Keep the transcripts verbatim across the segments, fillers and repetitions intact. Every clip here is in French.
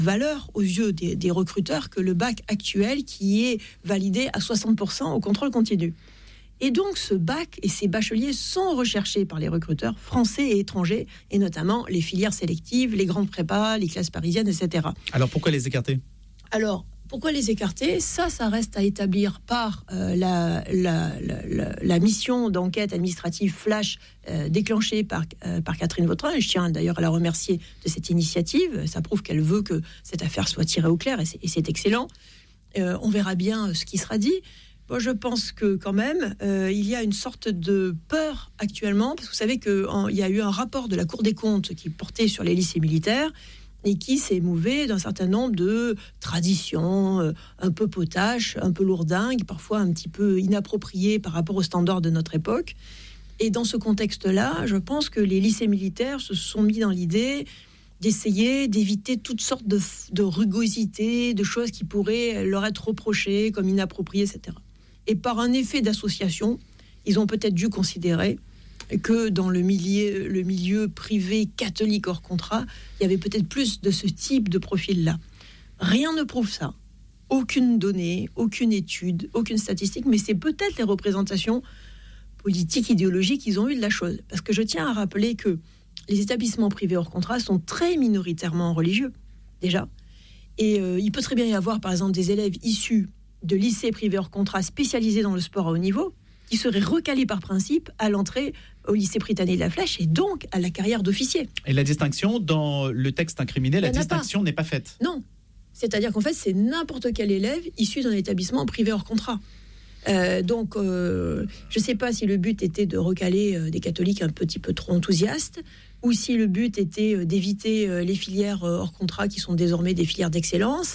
valeur aux yeux des, des recruteurs que le bac actuel qui est validé à soixante pour cent au contrôle continu. Et donc, ce bac et ces bacheliers sont recherchés par les recruteurs français et étrangers, et notamment les filières sélectives, les grandes prépas, les classes parisiennes, et cetera. Alors, pourquoi les écarter ? Alors, pourquoi les écarter ? Ça, ça reste à établir par euh, la, la, la, la, la mission d'enquête administrative flash euh, déclenchée par, euh, par Catherine Vautrin. Et je tiens d'ailleurs à la remercier de cette initiative. Ça prouve qu'elle veut que cette affaire soit tirée au clair, et c'est, et c'est excellent. Euh, on verra bien ce qui sera dit. Moi, je pense que quand même, euh, il y a une sorte de peur actuellement, parce que vous savez qu'il y a eu un rapport de la Cour des comptes qui portait sur les lycées militaires et qui s'est mouvé d'un certain nombre de traditions euh, un peu potaches, un peu lourdingues, parfois un petit peu inappropriées par rapport aux standards de notre époque. Et dans ce contexte-là, je pense que les lycées militaires se sont mis dans l'idée d'essayer d'éviter toutes sortes de, de rugosités, de choses qui pourraient leur être reprochées comme inappropriées, et cetera. Et par un effet d'association, ils ont peut-être dû considérer que dans le milieu, le milieu privé catholique hors contrat, il y avait peut-être plus de ce type de profil-là. Rien ne prouve ça. Aucune donnée, aucune étude, aucune statistique, mais c'est peut-être les représentations politiques, idéologiques qu'ils ont eues de la chose. Parce que je tiens à rappeler que les établissements privés hors contrat sont très minoritairement religieux, déjà. Et euh, il peut très bien y avoir, par exemple, des élèves issus de lycées privés hors contrat spécialisés dans le sport à haut niveau, qui seraient recalés par principe à l'entrée au lycée Prytanée de la Flèche et donc à la carrière d'officier. Et la distinction, dans le texte incriminé, la distinction pas. n'est pas faite. Non. C'est-à-dire qu'en fait, c'est n'importe quel élève issu d'un établissement privé hors contrat. Euh, donc, euh, je ne sais pas si le but était de recaler euh, des catholiques un petit peu trop enthousiastes, ou si le but était euh, d'éviter euh, les filières euh, hors contrat qui sont désormais des filières d'excellence.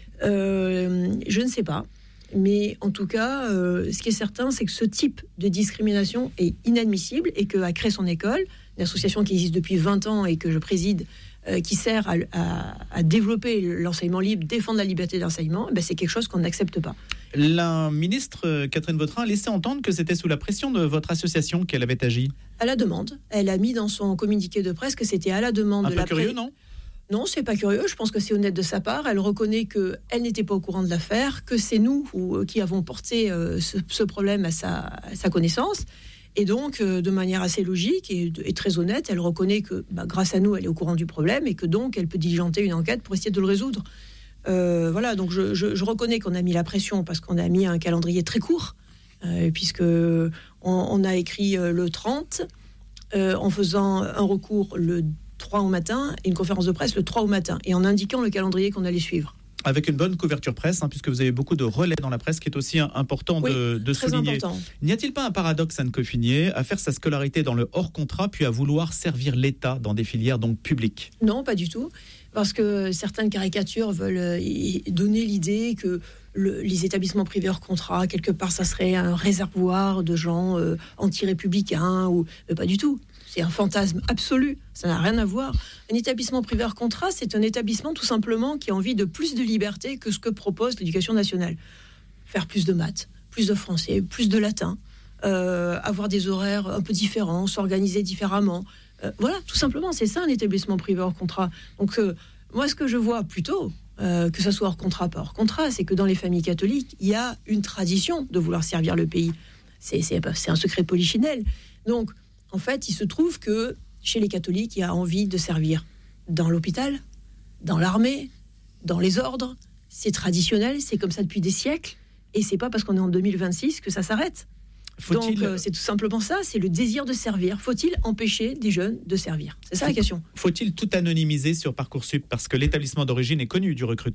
Euh, je ne sais pas, mais en tout cas, euh, ce qui est certain, c'est que ce type de discrimination est inadmissible et qu'à Créer son école, une association qui existe depuis vingt ans et que je préside, euh, qui sert à, à, à développer l'enseignement libre, défendre la liberté d'enseignement, ben c'est quelque chose qu'on n'accepte pas. La ministre Catherine Vautrin a laissé entendre que c'était sous la pression de votre association qu'elle avait agi. À la demande. Elle a mis dans son communiqué de presse que c'était à la demande Un de peu la curieux, presse. non ? Non, c'est pas curieux. Je pense que c'est honnête de sa part. Elle reconnaît qu'elle n'était pas au courant de l'affaire, que c'est nous ou, qui avons porté euh, ce, ce problème à sa, à sa connaissance. Et donc, euh, de manière assez logique et, et très honnête, elle reconnaît que bah, grâce à nous, elle est au courant du problème et que donc, elle peut diligenter une enquête pour essayer de le résoudre. Euh, voilà, donc je, je, je reconnais qu'on a mis la pression parce qu'on a mis un calendrier très court, euh, puisque on, on a écrit euh, le trente, euh, en faisant un recours le trois au matin et une conférence de presse le trois au matin, et en indiquant le calendrier qu'on allait suivre. Avec une bonne couverture presse, hein, puisque vous avez beaucoup de relais dans la presse, qui est aussi important oui, de, de très souligner. Important. N'y a-t-il pas un paradoxe, Anne Coffinier, à faire sa scolarité dans le hors-contrat, puis à vouloir servir l'État dans des filières donc publiques ? Non, pas du tout, parce que certaines caricatures veulent donner l'idée que le, les établissements privés hors contrat, quelque part, ça serait un réservoir de gens euh, anti-républicains, ou euh, pas du tout. C'est un fantasme absolu, ça n'a rien à voir. Un établissement privé hors contrat, c'est un établissement tout simplement qui a envie de plus de liberté que ce que propose l'éducation nationale. Faire plus de maths, plus de français, plus de latin, euh, avoir des horaires un peu différents, s'organiser différemment. Euh, voilà, tout simplement, c'est ça un établissement privé hors contrat. Donc euh, moi, ce que je vois plutôt, euh, que ce soit hors contrat, pas hors contrat, c'est que dans les familles catholiques, il y a une tradition de vouloir servir le pays. C'est, c'est, c'est un secret polichinelle. Donc, en fait, il se trouve que chez les catholiques, il y a envie de servir dans l'hôpital, dans l'armée, dans les ordres. C'est traditionnel, c'est comme ça depuis des siècles. Et c'est pas parce qu'on est en deux mille vingt-six que ça s'arrête. Faut-il... Donc, euh, c'est tout simplement ça, c'est le désir de servir. Faut-il empêcher des jeunes de servir ? C'est ça Faut... la question. Faut-il tout anonymiser sur Parcoursup, parce que l'établissement d'origine est connu du recruteur ?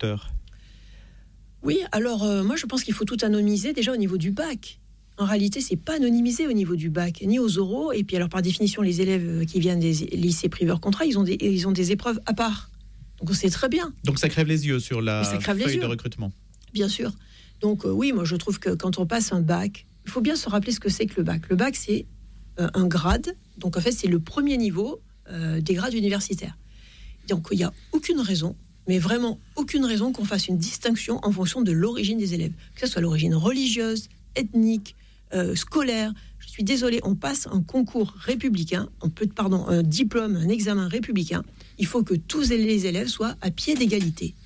Oui, alors euh, moi je pense qu'il faut tout anonymiser déjà au niveau du bac. En réalité, c'est pas anonymisé au niveau du bac, ni aux oraux. Et puis, alors, par définition, les élèves qui viennent des lycées privés hors contrat, ils ont des, ils ont des épreuves à part. Donc, on sait très bien. Donc, ça crève les yeux sur la feuille de recrutement. Bien sûr. Donc, euh, oui, moi, je trouve que quand on passe un bac, il faut bien se rappeler ce que c'est que le bac. Le bac, c'est euh, un grade. Donc, en fait, c'est le premier niveau euh, des grades universitaires. Donc, il n'y a aucune raison, mais vraiment aucune raison qu'on fasse une distinction en fonction de l'origine des élèves. Que ce soit l'origine religieuse, ethnique, Euh, scolaire. Je suis désolée, on passe un concours républicain, on peut, pardon, un diplôme, un examen républicain. Il faut que tous les élèves soient à pied d'égalité.